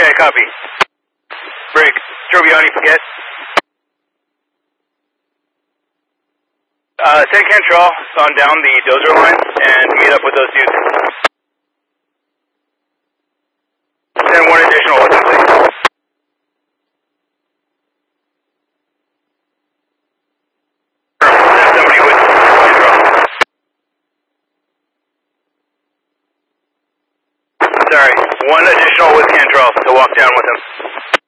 Okay, copy. Break. Strobiani, forget. Send Cantrell on down the dozer line and meet up with those dudes. Send one additional with them, please. Send somebody with Cantrell. Sorry, one additional with Cantrell to walk down with him.